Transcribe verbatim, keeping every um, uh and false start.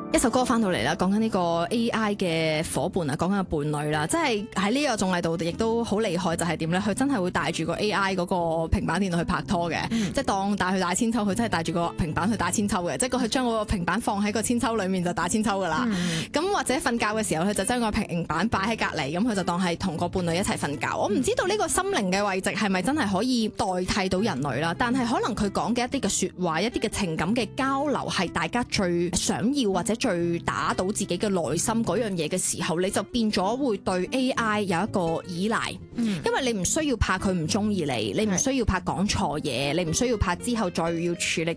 一首歌翻到嚟啦，講緊呢個 A I 嘅伙伴啊，講緊個伴侶啦，即係喺呢個綜藝度亦都好厲害，就係點咧？佢真係會帶住個 A I 嗰個平板電腦去拍拖嘅，嗯、即係當帶去打千秋，佢真係帶住個平板去打千秋嘅，即係佢將個平板放喺個千秋裡面就打千秋噶啦。咁、嗯、或者瞓覺嘅時候，佢就將個平板擺喺隔離，咁佢就當係同個伴侶一齊瞓覺。我唔知道呢個心靈嘅位置係咪真係可以代替到人類啦？但係可能佢講嘅一啲嘅説話，一啲嘅情感嘅交流係大家最想要或者最打到自己嘅內心嗰樣嘢嘅時候，你就變咗會對 A I 有一個依賴，嗯、因為你唔需要怕佢唔中意你，你唔需要怕講錯嘢，你唔需要怕之後再要處理